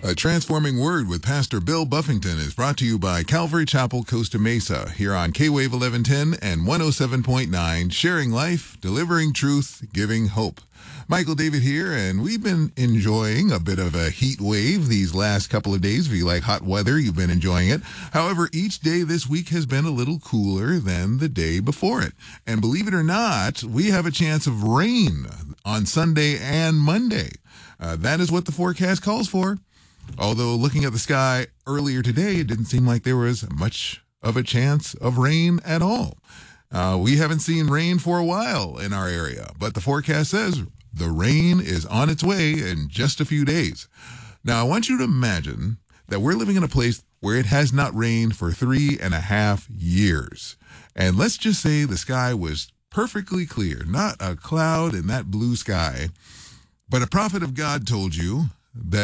A Transforming Word with Pastor Bill Buffington is brought to you by Calvary Chapel, Costa Mesa, here on K-Wave 1110 and 107.9, sharing life, delivering truth, giving hope. Michael David here, and we've been enjoying a bit of a heat wave these last couple of days. If you like hot weather, you've been enjoying it. However, each day this week has been a little cooler than the day before it. And believe it or not, we have a chance of rain on Sunday and Monday. That is what the forecast calls for. Although looking at the sky earlier today, it didn't seem like there was much of a chance of rain at all. We haven't seen rain for a while in our area, but the forecast says the rain is on its way in just a few days. Now, I want you to imagine that we're living in a place where it has not rained for 3.5 years. And let's just say the sky was perfectly clear, not a cloud in that blue sky. But a prophet of God told you that